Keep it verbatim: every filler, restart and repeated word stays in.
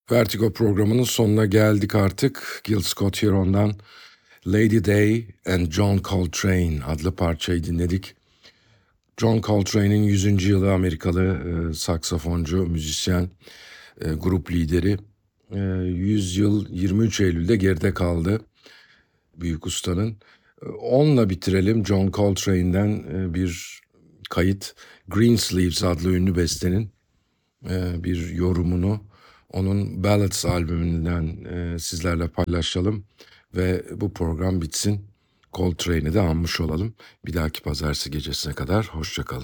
Vertigo programının sonuna geldik artık. Gil Scott-Heron'dan Lady Day and John Coltrane adlı parçayı dinledik. John Coltrane'in yüzüncü yılı Amerikalı e, saksafoncu, müzisyen, e, grup lideri. E, yüz yıl yirmi üç Eylül'de geride kaldı büyük ustanın. E, onunla bitirelim. John Coltrane'den e, bir kayıt. Greensleeves adlı ünlü bestenin e, bir yorumunu onun Ballads albümünden e, sizlerle paylaşalım ve bu program bitsin. Coltrane'i de anmış olalım. Bir dahaki pazartesi gecesine kadar hoşça kalın.